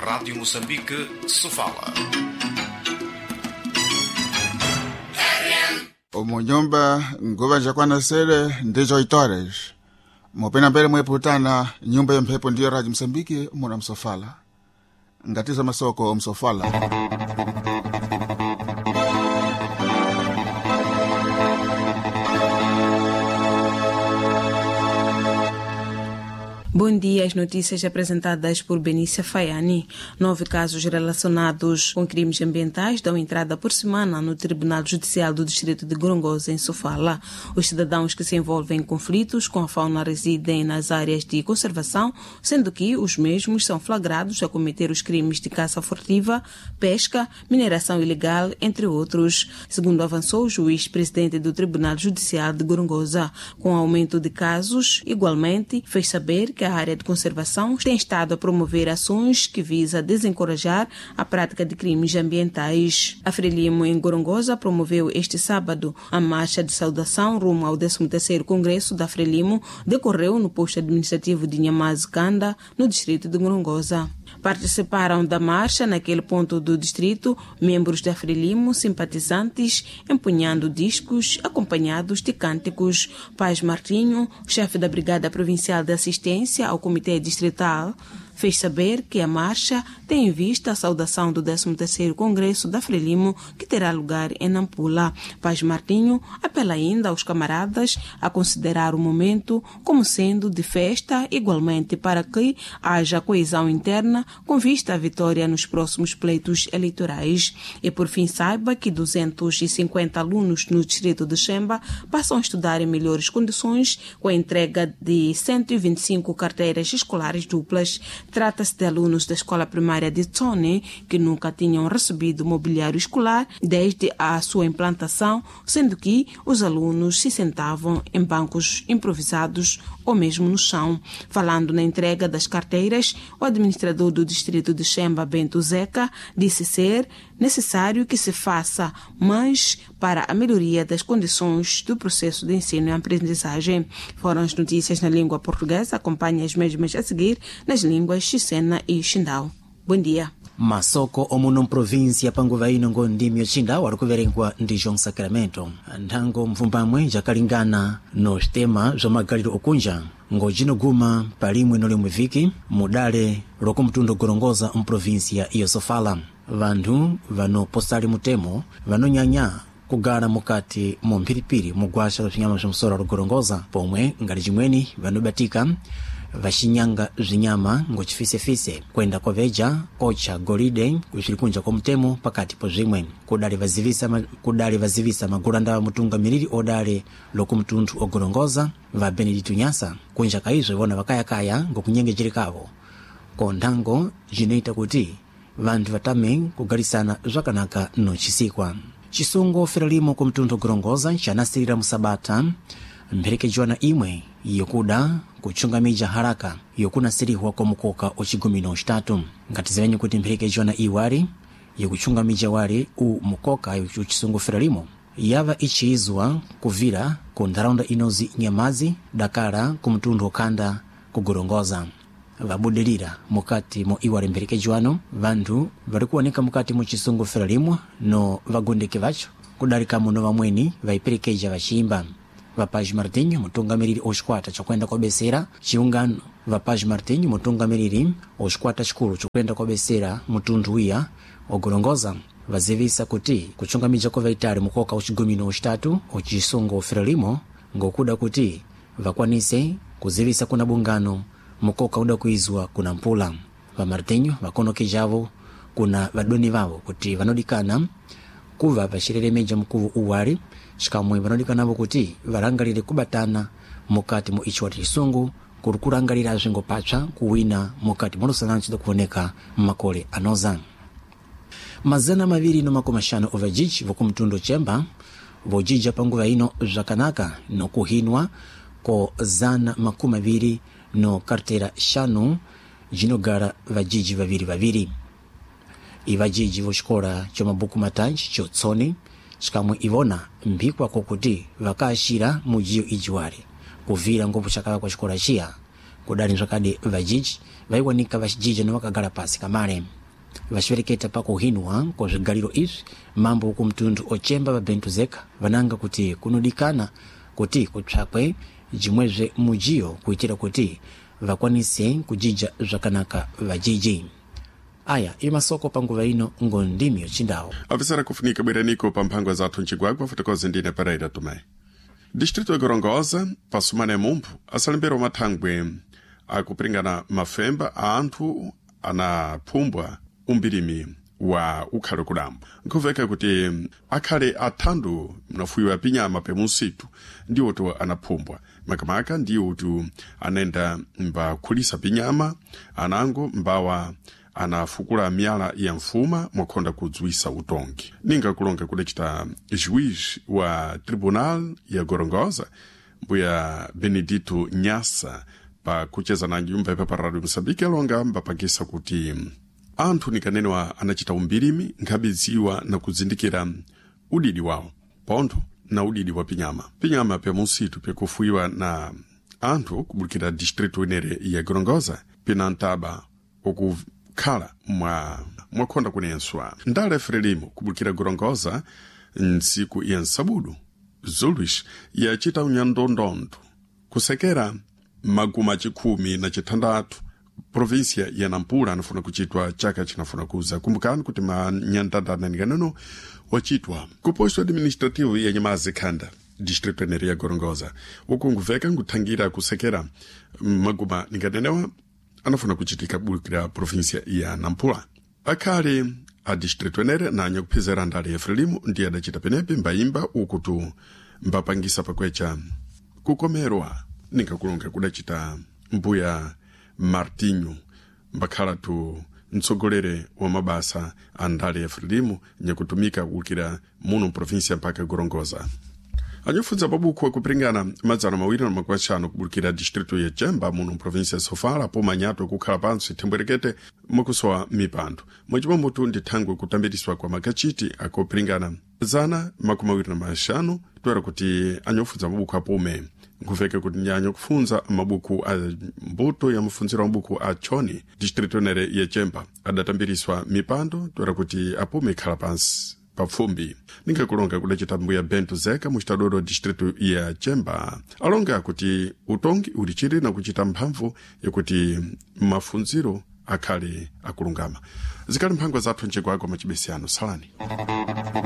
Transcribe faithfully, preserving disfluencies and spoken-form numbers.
Rádio Moçambique, Sofala. Umunyumba nguva jakwana sele ndizo itores. Mupena mbele mweputana nyumba ya mpepo ndiyo Rádio Moçambique muna Msofala. Ngatiza masoko Msofala. Bom dia, as notícias apresentadas por Benícia Faiani. Nove casos relacionados com crimes ambientais dão entrada por semana no Tribunal Judicial do Distrito de Gorongosa, em Sofala. Os cidadãos que se envolvem em conflitos com a fauna residem nas áreas de conservação, sendo que os mesmos são flagrados a cometer os crimes de caça furtiva, pesca, mineração ilegal, entre outros. Segundo avançou o juiz-presidente do Tribunal Judicial de Gorongosa, com o aumento de casos, igualmente fez saber que a área de conservação tem estado a promover ações que visa desencorajar a prática de crimes ambientais. A Frelimo, em Gorongosa, promoveu este sábado a marcha de saudação rumo ao décimo terceiro Congresso da Frelimo, decorreu no posto administrativo de Nhamazi-Kanda, no distrito de Gorongosa. Participaram da marcha naquele ponto do distrito membros da Frelimo, simpatizantes, empunhando discos acompanhados de cânticos. Paz Martinho, chefe da Brigada Provincial de Assistência ao Comitê Distrital, fez saber que a marcha tem em vista a saudação do décimo terceiro Congresso da Frelimo, que terá lugar em Nampula. Paz Martinho apela ainda aos camaradas a considerar o momento como sendo de festa, igualmente para que haja coesão interna com vista à vitória nos próximos pleitos eleitorais. E por fim saiba que duzentos e cinquenta alunos no distrito de Xemba passam a estudar em melhores condições com a entrega de cento e vinte e cinco carteiras escolares duplas. Trata-se de alunos da escola primária de Tsone que nunca tinham recebido mobiliário escolar desde a sua implantação, sendo que os alunos se sentavam em bancos improvisados ou mesmo no chão. Falando na entrega das carteiras, o administrador do distrito de Xemba, Bento Zeca, disse ser necessário que se faça mais para a melhoria das condições do processo de ensino e aprendizagem. Foram as notícias na língua portuguesa. Acompanhe as mesmas a seguir nas línguas Xisena e Xindau. Bom dia. Masoko omuno província panguvaino ngondimyo Xindau arikuverengwa ndi João Sacramento. Ndango mvumbamwe jakalingana no tema zomagaliro okunja ngojino guma palimwe nolimwe viki mudale lokumtundo Gorongosa mprovíncia iyo Sofala. Vandu vano postali mutemo vanonyanya kugala mukati mu mphiripiri mugwasha lophinyama zomsora Gorongosa pomwe ngali chimweni vanobatika vaxinyanga zinyama ngochifisefise kwenda kwa veja ocha golide kuchilikunja kwa mtemo pakati po zimwe kudali vazivisa ma, kudali vazivisa magulanda mutunga miliri odale lokumtundu ogorongoza va Benedito Nyasa kunja kaizo vona vakaya kaya ngokunyengejirikavo kondango jineita kuti vantu vatame kugalisana zvakanaka no chisikwa chisungo Frelimo kumtundu Gorongosa chanasirira musabata mperekejwana imwe yokuda kuchunga mija haraka yokuna sirihwa kwa mukoka ochigumi no chitatu ngati zivenye kuti mperekejwana iwari yokuchunga mija wari u mukoka yochisungo Frelimo yava ichiizwa kuvira ku ndaraunda inozi Nyamazi Dakara kumtundu okanda ku Gorongosa vabudirira mukati mo iwari mperekejwano vantu varikuoneka mukati mu chisungo Frelimo no vagondeke vacho kudarika muno vamweni vaiperekeja vachimba Vapaz Martinho mutungamiriri osquata chakwenda kwa besera chiungano Vapaz Martinho mutungamiriri osquata chikulu chokwenda kwa besera mutundu wiya ogorongoza vazivisa kuti kuchunga mija kwa vaitari mukoka uchigumi no chitatu ochisungo Frelimo ngokuda kuti vakwanise kuzivisa kuna bungano mukoka uda kuizwa kuna mpula va Martinho vakonoke javo kuna vadoni vavo kuti vanodikana kuva vashirere meja mkuvu uwari shikamwe vanodikanavo kuti varangalire kubatana mukati mu ichi wati chisungu kurukurangalira zvingo pacha kuwina mukati monosananchida kuoneka makole anoza mazana maviri no makumi mashanu ovajiji vokumtundo Chemba vojija panguva ino zvakanaka no kuhinwa ko zana makumi maviri no kartera shanu jinogara vajiji vaviri vaviri ivajiji vochikora chomabuku matanji chotsoni shikamwe ivona mbikwa kokuti vakashira mujiyo ijiwari kuvira ngopo chakala kwa chikora chia kudali nzakadi vajiji vaikwanika vachijiji niwakagala pasi kamale vachipereketa pakuhinwa kwa zvigaliro izvi mambo uku mtundu ochemba vabentu zeka vananga kuti kunudikana kuti kutsvakwe jimwezve mujiyo kuitira kuti vakwanise kujija zvakanaka vajiji. Aya imasoko panguva ino ngondimi yochindawo avisara kufunika bweraniko pa mphangwa zathu ncigwagwa fotokoze ndine Pereira Tomé. Distrito ya Gorongosa pasumana ya mumpu asalembera mathangwe akupringana mafemba a anthu anaphumbwa umbirimi wa ukhale kudambo nkuveka kuti akhale athandu mnafuyiwa pinyama pe musitu ndiwo to anaphumbwa makamaka ndiwo tu anenda mbakhulisa pinyama anango mbawa anafukula miyala ya mfuma mwakhonda kudzwisa utongi ninga kulonga kudachita juiz wa tribunal ya Gorongosa mbuya Benedito Nyasa pa kucheza na nyumba ya Papa Radio Msambiki alonga mbapangisa kuti anthu nikanenwa anachita umbirimi nkhabidziwa na kuzindikira udidi wawo pontho na udidi wa pinyama pinyama pe musitu pekufuyiwa na anthu kubulikira distrito inere ya Gorongosa pina ntaba okukhala mwa mwakhonda kunenswa ndale Frelimo kubulikira Gorongosa ntsiku ya nsabudu Zulwish yachita unyandondondo kusekera maguma chikhumi na chithandatu provincia ya Nampula anafuna kuchitwa chaka chinafuna kuza kumbukani kuti manyandandana nikaneno wachitwa kuposto administrativo ya Nyamazi Khanda distrito inere ya Gorongosa ukunguveka nguthangira kusekera maguma nikanenewa anafuna kuchitika bulikira provincia ya Nampula akhale a distrito inere na nyakuphezera ndale ya Frelimo ndiye adachita penepe mbayimba ukutu mbapangisa pakwecha kukomerwa ninkakulonga kudachita mbuya Martinho mbakhala tu mtsogolere wa mabasa a ndale ya Frelimo nyakutumika kuwukira muno provincia mpaka Gorongosa. Anyofudza pabuku kupringana madzana mawiri na makwashano kubulikira distrito ya Chemba muno provincia Sofala po manyato kukhala pansi thembwerekete mukusowa mipando mwachipombo tu ndithangwe kutambiriswa kwa makachiti akupringana zana makumi mawiri na mashanu toera kuti anyofudza mabuku apume nkuveka kuti nyanyo kufunza mabuku a mbuto ya mafunziro mabuku a Choni distrito nere ya Chemba adatambiriswa mipando toera kuti apume khala pansi pafumbi ninkakulonga kudachita mbuya Bento Zeka muchitadoro distrito ya Chemba alonga kuti utongi ulichiri na kuchita mphamvu yakuti mafunziro akhale akulungama zikali mphangwa zathu ncegwagwa machibesiano salani.